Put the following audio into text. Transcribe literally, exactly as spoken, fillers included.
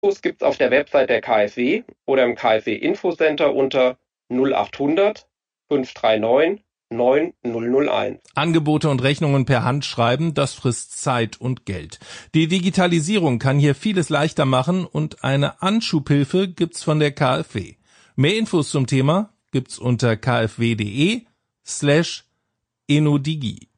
Infos gibt's auf der Website der KfW oder im KfW-Infocenter unter null achthundert fünf drei neun neun null null eins. Angebote und Rechnungen per Hand schreiben, das frisst Zeit und Geld. Die Digitalisierung kann hier vieles leichter machen und eine Anschubhilfe gibt's von der KfW. Mehr Infos zum Thema gibt's unter kfw.de slash enodigi.